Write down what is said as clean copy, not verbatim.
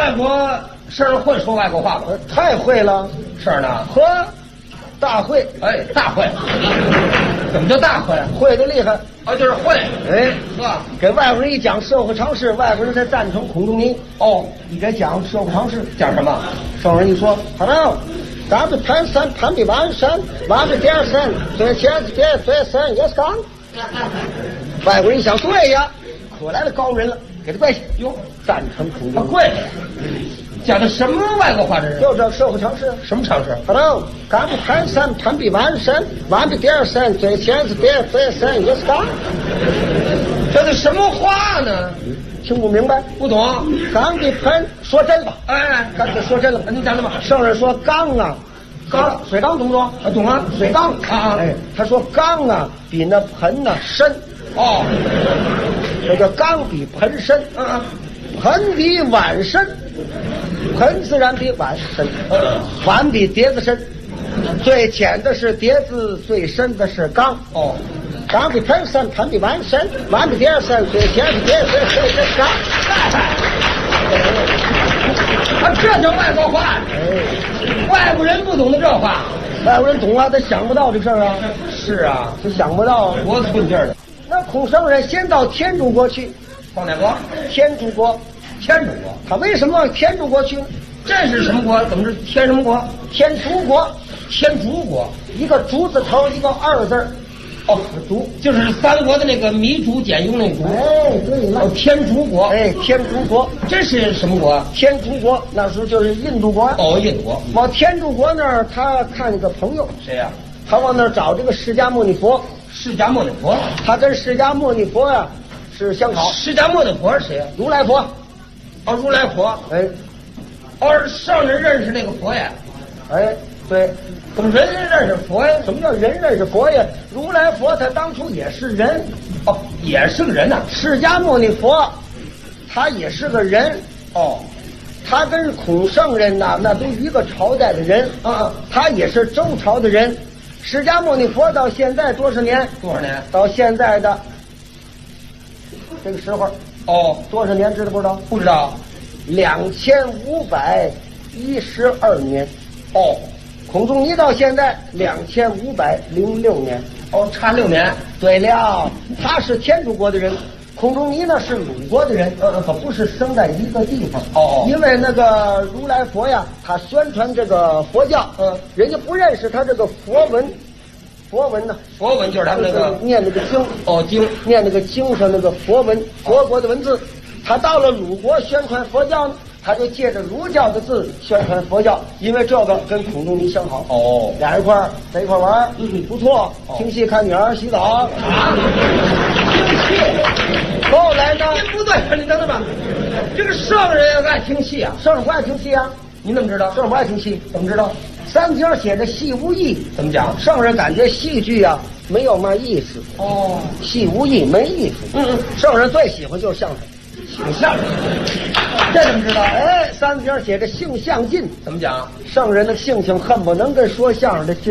外国圣人会说外国话吗？ 太会了， 圣人呢？ 呵，大会， 哎，大会。怎么叫大会？ 会的厉害。 啊，就是会。 哎， 呵， 给外国人一讲社会常识，外国人才赞成孔仲尼。 哦， 你给讲社会常识， 讲什么？ 圣人一说，好了，咱们盘山盘比完山，完比点山，最前别最山也是刚。外国人一想，对呀，可来了高人了，给他跪下。 哟， 赞成孔仲尼。 跪下。讲的什么外国话？这是？ 就这社会常识。 什么常识？ 好了，咱们盘山盘比完山，完比点山，最前别最山也是刚。 这是什么话呢？ 听不明白？ 不懂。 刚比盆说真吧， 哎， 干脆说真了。 你讲什么？ 圣人说缸啊，缸水缸懂不懂？ 啊，懂啊， 水缸啊。 哎，他说缸啊比那盆呢深。 哦， 这个缸比盆深。盆比碗深，盆自然比碗深，碗比碟子深。最浅的是碟子，最深的是缸。 哦。 缸比盆深，盆比碗深，碗比碟子深，最浅比碟子深，最深是缸。 啊，这叫外国话。 哎， 外国人不懂得这话。 外国人懂啊，他想不到这事儿啊。 是啊， 他想不到， 多寸劲儿的。 那孔圣人先到天竺国去。 到哪国？ 天竺国。 天竺国。 他为什么往天竺国去呢？ 这是什么国？怎么是天什么国？ 天竺国。 天竺国， 一个竹字头，一个二字。 哦，竹就是三国的那个糜竺简雍那竹。 哎，对了。 哦，天竺国。 哎，天竺国， 这是什么国？ 天竺国那时候就是印度国。 哦，印度国。 往天竺国那儿，他看一个朋友。 谁呀？ 他往那儿找这个释迦牟尼佛。 释迦牟尼佛。 他跟释迦牟尼佛呀是相好。 释迦牟尼佛是谁呀？ 如来佛。 哦，如来佛。 哎， 哦，圣人认识那个佛呀？ 哎，对。 怎么人认识佛呀？ 什么叫人认识佛呀？如来佛他当初也是人。 哦，也是个人呐。 释迦牟尼佛，他也是个人。 哦， 他跟孔圣人呐，那都一个朝代的人。他也是周朝的人。释迦牟尼佛到现在多少年？ 多少年？ 到现在的这个时候。 哦， 多少年知道不知道？ 不知道。 2512年。 哦， 孔仲尼到现在2506年。 哦，差6年。 对了，他是天竺国的人，孔仲尼呢是鲁国的人，可不是生在一个地方。 哦， 因为那个如来佛呀，他宣传这个佛教，人家不认识他这个佛文。佛文呢？ 佛文就是他们那个念那个经。 哦，经念那个经上那个佛文，佛国的文字。他到了鲁国宣传佛教呢，他就借着儒教的字宣传佛教，因为这个跟孔仲尼相好。 哦， 俩人在一块玩，不错。听戏看女儿洗澡啊， 听戏。 后来呢？ 不对，你等等吧，这个圣人爱听戏啊？ 圣人不爱听戏啊？ 你怎么知道？ 圣人不爱听戏， 怎么知道？ 三经写的戏无义， 怎么讲？ 圣人感觉戏剧啊没有嘛意思。 哦， 戏无义没意思。圣人最喜欢就是相声。 相声，这怎么知道？ 哎，三经写着性相近， 怎么讲？ 圣人的性情恨不能跟说相声的